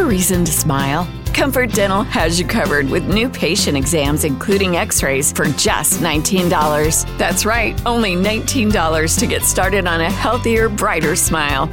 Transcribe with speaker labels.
Speaker 1: reason to smile. Comfort Dental has you covered with new patient exams, including x-rays, for just $19. That's right, only $19 to get started on a healthier, brighter smile.